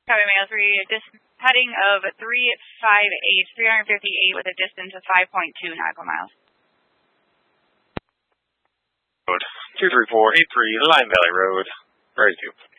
Copy Mail 3, heading of 358 with a distance of 5.2 nautical miles. Road 23483, Lime Valley Road, ready to.